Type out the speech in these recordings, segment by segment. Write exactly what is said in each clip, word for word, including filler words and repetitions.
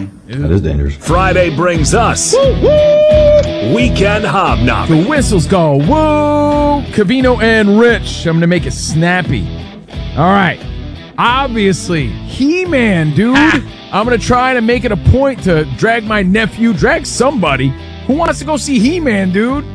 Friday. That is dangerous. Friday brings us Weekend Hobnobbing. The whistles go, whoa! Covino and Rich. I'm going to make it snappy. All right. Obviously, He-Man, dude. Ah. I'm going to try to make it a point to drag my nephew, drag somebody who wants to go see He-Man, dude.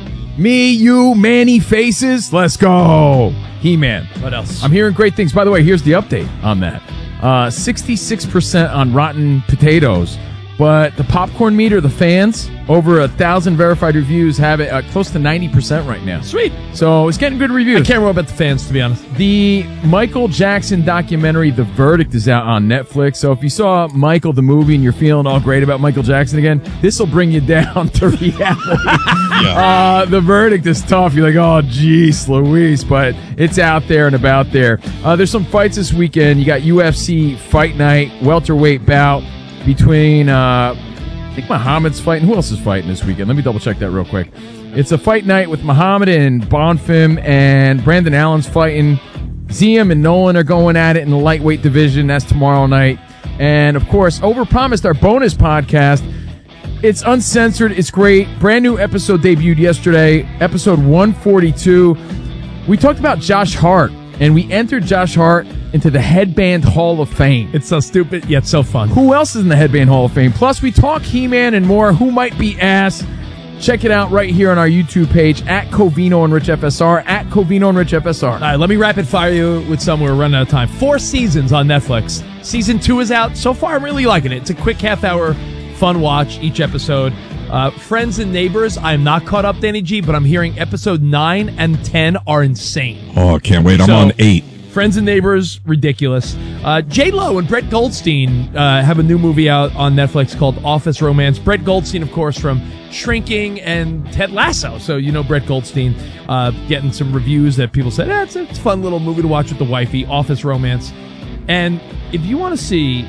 Me, you, Manny Faces. Let's go. He-Man. What else? I'm hearing great things. By the way, here's the update on that. Uh, sixty-six percent on Rotten Potatoes. But the popcorn meter, the fans, over a thousand verified reviews, have it uh, close to ninety percent right now. Sweet. So it's getting good reviews. I can't remember about the fans, to be honest. The Michael Jackson documentary, The Verdict, is out on Netflix. So if you saw Michael, the movie, and you're feeling all great about Michael Jackson again, this will bring you down to reality. yeah. uh, the Verdict is tough. You're like, oh, geez, Louise. But it's out there and about there. Uh, there's some fights this weekend. You got U F C Fight Night, welterweight bout between, uh, I think Muhammad's fighting. Who else is fighting this weekend? Let me double check that real quick. It's a fight night with Muhammad and Bonfim, and Brandon Allen's fighting. Ziam and Nolan are going at it in the lightweight division. That's tomorrow night. And, of course, overpromised our bonus podcast. It's uncensored. It's great. Brand new episode debuted yesterday, episode one forty-two. We talked about Josh Hart, and we entered Josh Hart into the Headband Hall of Fame. It's so stupid, yet so fun. Who else is in the Headband Hall of Fame? Plus, we talk He-Man and more. Who might be ass? Check it out right here on our YouTube page, at Covino and Rich F S R, at Covino and Rich F S R. All right, let me rapid fire you with some. We're running out of time. Four seasons on Netflix. Season two is out. So far, I'm really liking it. It's a quick half-hour fun watch each episode. Uh, Friends and Neighbors, I'm not caught up, Danny G, but I'm hearing episode nine and ten are insane. Oh, I can't wait. I'm so, on eight. Friends and Neighbors, ridiculous. Uh, J-Lo and Brett Goldstein uh, have a new movie out on Netflix called Office Romance. Brett Goldstein, of course, from Shrinking and Ted Lasso. So you know Brett Goldstein uh, getting some reviews that people said, eh, it's, a, it's a fun little movie to watch with the wifey, Office Romance. And if you want to see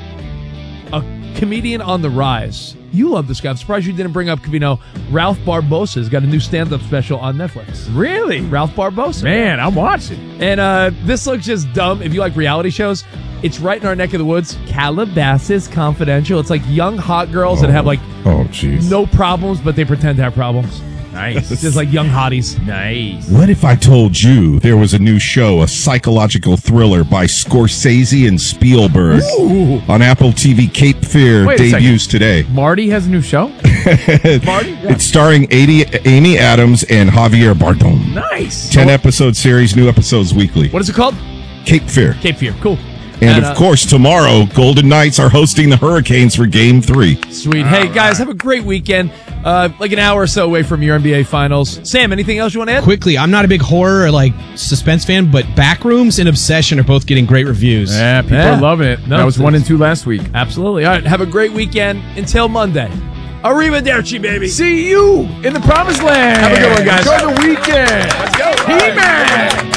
a comedian on the rise, you love this guy. I'm surprised you didn't bring up, you know, Ralph Barbosa's got a new stand-up special on Netflix. Really? Ralph Barbosa. Man, I'm watching. And uh, this looks just dumb. If you like reality shows, it's right in our neck of the woods. Calabasas Confidential. It's like young hot girls oh. that have like oh, jeez. no problems, but they pretend to have problems. Nice. It's just like young hotties. Nice. What if I told you there was a new show, a psychological thriller by Scorsese and Spielberg Ooh. on Apple T V? Cape Fear Wait a debuts second. today. Marty has a new show? Marty? Yeah. It's starring Amy, Amy Adams and Javier Bardem. Nice. Ten episode series, new episodes weekly. What is it called? Cape Fear. Cape Fear. Cool. And, And, of uh, course, tomorrow, Golden Knights are hosting the Hurricanes for Game Three. Sweet. All Hey, right. guys, have a great weekend. Uh, like an hour or so away from your N B A Finals. Sam, anything else you want to add? Quickly, I'm not a big horror or like suspense fan, but Backrooms and Obsession are both getting great reviews. Yeah, people Yeah. are loving it. No, that was it's- one and two last week. Absolutely. All right, have a great weekend. Until Monday. Arrivederci, baby. See you in the promised land. Have a good one, guys. Enjoy the weekend. Let's go. He-Man.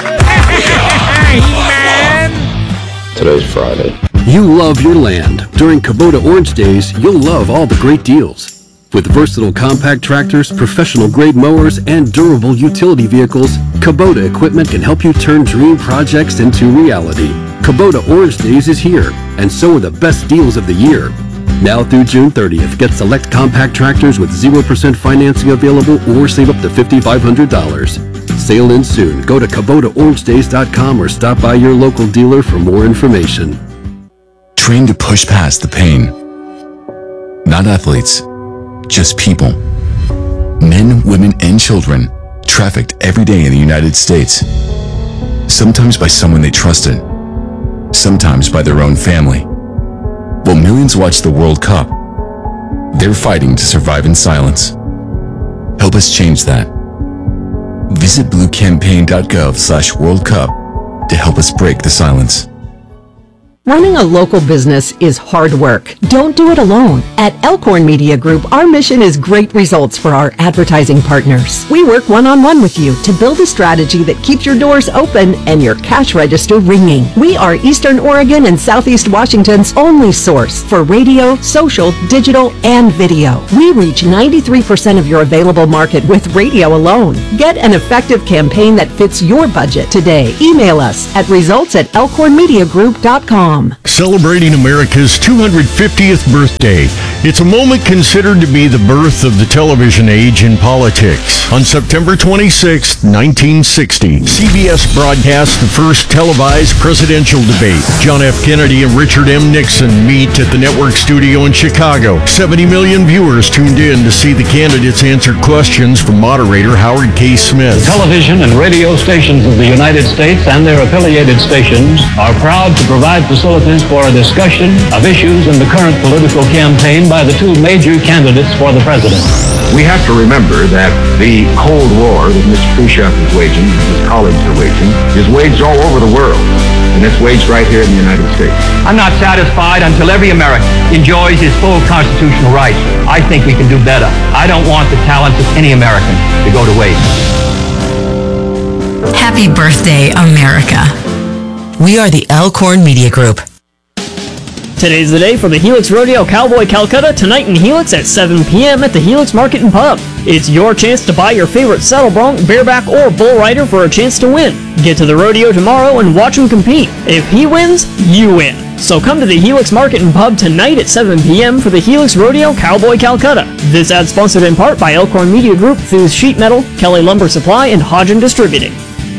He-Man. Today's Friday. You love your land. During Kubota Orange Days, you'll love all the great deals. With versatile compact tractors, professional-grade mowers, and durable utility vehicles, Kubota equipment can help you turn dream projects into reality. Kubota Orange Days is here, and so are the best deals of the year. Now through June thirtieth, get select compact tractors with zero percent financing available or save up to five thousand five hundred dollars. Sale ends soon. Go to Kubota Orange Days dot com or stop by your local dealer for more information. Train to push past the pain. Not athletes, just people. Men, women, and children trafficked every day in the United States. Sometimes by someone they trusted, sometimes by their own family. While millions watch the World Cup, they're fighting to survive in silence. Help us change that. Visit blue campaign dot gov slash World Cup to help us break the silence. Running a local business is hard work. Don't do it alone. At Elkhorn Media Group, our mission is great results for our advertising partners. We work one-on-one with you to build a strategy that keeps your doors open and your cash register ringing. We are Eastern Oregon and Southeast Washington's only source for radio, social, digital, and video. We reach ninety-three percent of your available market with radio alone. Get an effective campaign that fits your budget today. Email us at results at elkhorn media group dot com. com. Celebrating America's two hundred fiftieth birthday. It's a moment considered to be the birth of the television age in politics. On September twenty-sixth, nineteen sixty, C B S broadcast the first televised presidential debate. John F. Kennedy and Richard M. Nixon meet at the network studio in Chicago. seventy million viewers tuned in to see the candidates answer questions from moderator Howard K. Smith. Television and radio stations of the United States and their affiliated stations are proud to provide facilities for a discussion of issues in the current political campaign by the two major candidates for the presidency. We have to remember that the Cold War that Mister Khrushchev is waging, and his colleagues are waging, is waged all over the world, and it's waged right here in the United States. I'm not satisfied until every American enjoys his full constitutional rights. I think we can do better. I don't want the talents of any American to go to waste. Happy birthday, America. We are the Elkhorn Media Group. Today's the day for the Helix Rodeo Cowboy Calcutta, tonight in Helix at seven p.m. at the Helix Market and Pub. It's your chance to buy your favorite saddle bronc, bareback, or bull rider for a chance to win. Get to the rodeo tomorrow and watch him compete. If he wins, you win. So come to the Helix Market and Pub tonight at seven p.m. for the Helix Rodeo Cowboy Calcutta. This ad sponsored in part by Elkhorn Media Group, Thews Sheet Metal, Kelly Lumber Supply, and Hodgen Distributing.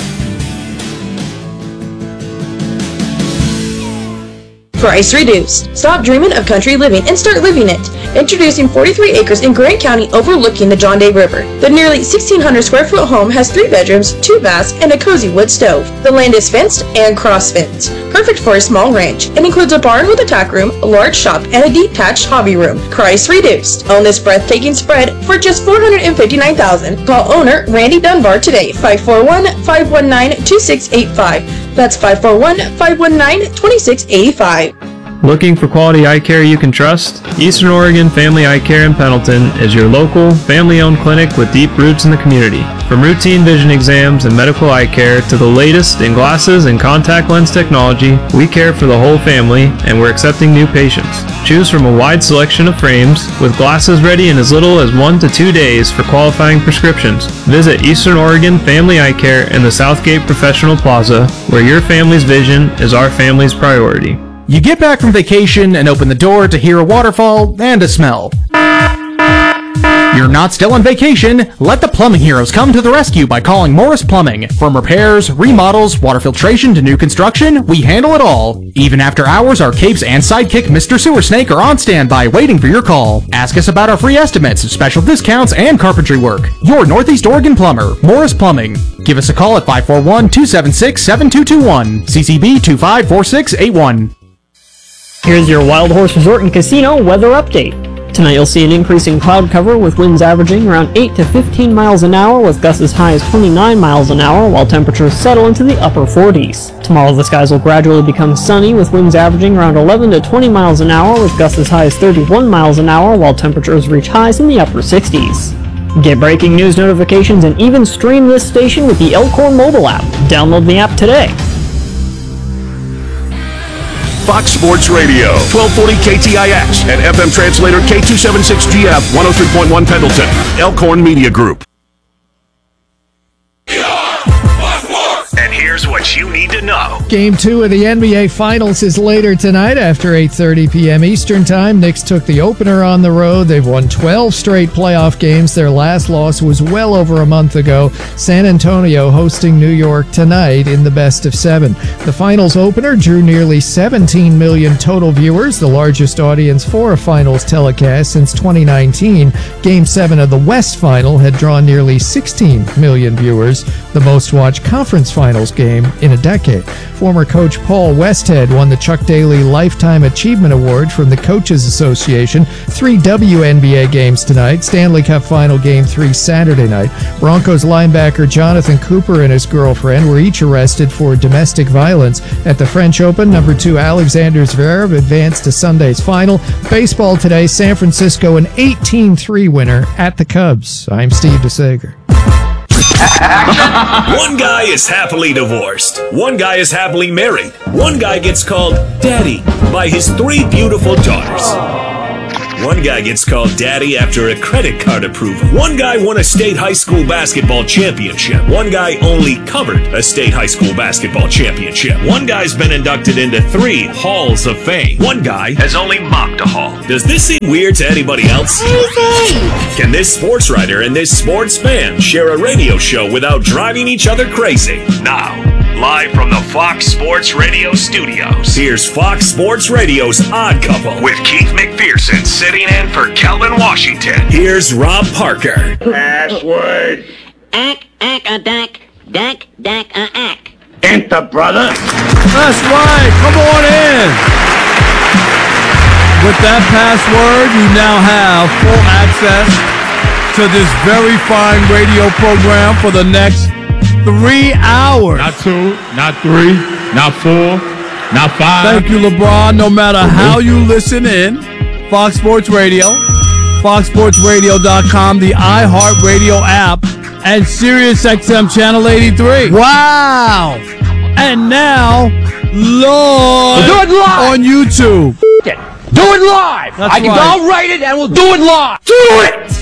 Price reduced. Stop dreaming of country living and start living it. Introducing forty-three acres in Grant County overlooking the John Day River. The nearly sixteen hundred square foot home has three bedrooms, two baths, and a cozy wood stove. The land is fenced and cross-fenced. Perfect for a small ranch. It includes a barn with a tack room, a large shop, and a detached hobby room. Price reduced. Own this breathtaking spread for just four hundred fifty-nine thousand dollars. Call owner Randy Dunbar today, five four one, five one nine, two six eight five. That's five four one, five one nine, two six eight five. Looking for quality eye care you can trust? Eastern Oregon Family Eye Care in Pendleton is your local, family-owned clinic with deep roots in the community. From routine vision exams and medical eye care to the latest in glasses and contact lens technology, we care for the whole family and we're accepting new patients. Choose from a wide selection of frames with glasses ready in as little as one to two days for qualifying prescriptions. Visit Eastern Oregon Family Eye Care in the Southgate Professional Plaza, where your family's vision is our family's priority. You get back from vacation and open the door to hear a waterfall and a smell. You're not still on vacation. Let the plumbing heroes come to the rescue by calling Morris Plumbing. From repairs, remodels, water filtration to new construction, we handle it all. Even after hours, our capes and sidekick Mister Sewer Snake are on standby waiting for your call. Ask us about our free estimates, special discounts, and carpentry work. Your Northeast Oregon plumber, Morris Plumbing. Give us a call at five four one, two seven six, seven two two one, C C B two five four six eight one. Here's your Wild Horse Resort and Casino weather update. Tonight you'll see an increase in cloud cover with winds averaging around eight to fifteen miles an hour with gusts as high as twenty-nine miles an hour while temperatures settle into the upper forties. Tomorrow the skies will gradually become sunny with winds averaging around eleven to twenty miles an hour with gusts as high as thirty-one miles an hour while temperatures reach highs in the upper sixties. Get breaking news notifications and even stream this station with the Elkhorn mobile app. Download the app today. Fox Sports Radio, twelve forty K T I X, and F M translator K two seventy-six G F, one oh three point one Pendleton, Elkhorn Media Group. And here's what you need to know. Game two of the N B A Finals is later tonight after eight thirty p.m. Eastern Time. Knicks took the opener on the road. They've won twelve straight playoff games. Their last loss was well over a month ago. San Antonio hosting New York tonight in the best of seven. The Finals opener drew nearly seventeen million total viewers, the largest audience for a Finals telecast since twenty nineteen. Game seven of the West Final had drawn nearly sixteen million viewers, the most watched conference Finals game in a decade. Former coach Paul Westhead won the Chuck Daly Lifetime Achievement Award from the Coaches Association. Three W N B A games tonight. Stanley Cup Final Game three Saturday night. Broncos linebacker Jonathan Cooper and his girlfriend were each arrested for domestic violence. At the French Open, number two Alexander Zverev advanced to Sunday's final. Baseball today, San Francisco an eighteen three winner at the Cubs. I'm Steve DeSager. One guy is happily divorced. One guy is happily married. One guy gets called Daddy by his three beautiful daughters. One guy gets called daddy after a credit card approval. One guy won a state high school basketball championship. One guy only covered a state high school basketball championship. One guy's been inducted into three halls of fame. One guy has only mocked a hall. Does this seem weird to anybody else? Can this sports writer and this sports fan share a radio show without driving each other crazy? Now, live from the Fox Sports Radio studios, here's Fox Sports Radio's Odd Couple with Keith McPherson sitting in for Kelvin Washington. Here's Rob Parker. Password. Ack, ack, a dack, dack, dack, a ack. Enter, brother. That's right. Come on in. With that password, you now have full access to this very fine radio program for the next three hours. Not two, not three, not four, not five. Thank you, LeBron. No matter how you listen in, Fox Sports Radio, fox sports radio dot com, the iHeartRadio app, and SiriusXM Channel eighty-three. Wow! And now, live, We'll do it live. on YouTube. Do it live. That's I can right. go rate it and we'll do it live. Do it.